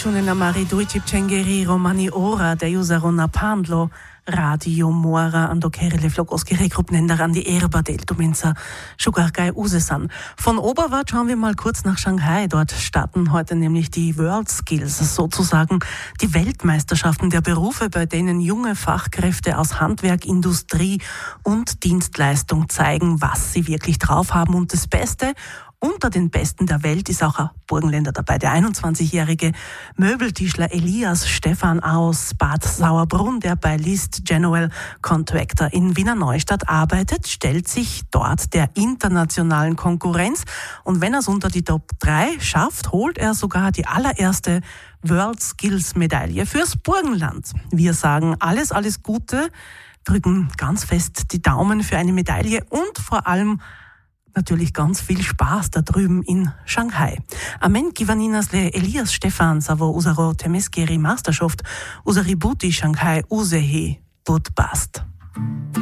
schon nella mari duici pcengeri romani ora de usarona pandlo radio mora ando kerele flogoski rekrupnender an die Erba deltumenza Sugargai Usesan. Von Oberwart schauen wir mal kurz nach Shanghai. Dort starten heute nämlich die World Skills, sozusagen die Weltmeisterschaften der Berufe, bei denen junge Fachkräfte aus Handwerk, Industrie und Dienstleistung zeigen, was sie wirklich drauf haben. Und das Beste: unter den Besten der Welt ist auch ein Burgenländer dabei. Der 21-jährige Möbeltischler Elias Stefan aus Bad Sauerbrunn, der bei List General Contractor in Wiener Neustadt arbeitet, stellt sich dort der internationalen Konkurrenz. Und wenn er es unter die Top 3 schafft, holt er sogar die allererste World Skills Medaille fürs Burgenland. Wir sagen alles Gute, drücken ganz fest die Daumen für eine Medaille und vor allem natürlich ganz viel Spaß da drüben in Shanghai. Amen Kivaninasle Elias Stefan savo usaro temeskeri Masterschaft usari buti Shanghai usehe budbast.